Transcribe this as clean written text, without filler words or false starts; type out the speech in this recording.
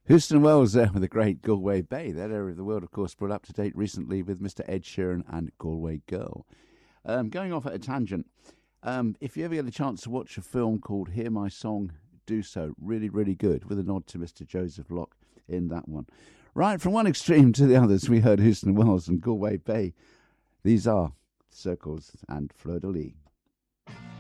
Houston Wells there with the great Galway Bay. That area of the world, of course, brought up to date recently with Mr. Ed Sheeran and Galway Girl. Going off at a tangent, if you ever get a chance to watch a film called Hear My Song, do so. Really, really good, with a nod to Mr. Joseph Locke in that one. Right, from one extreme to the others, we heard Houston Wells and Galway Bay. These are Circles and Fleur de Lis.